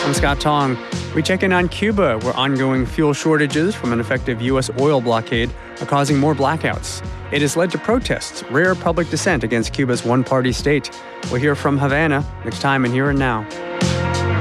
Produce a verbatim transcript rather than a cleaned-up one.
I'm Scott Tong. We check in on Cuba, where ongoing fuel shortages from an effective U S oil blockade are causing more blackouts. It has led to protests, rare public dissent against Cuba's one-party state. We'll hear from Havana next time in Here and Now.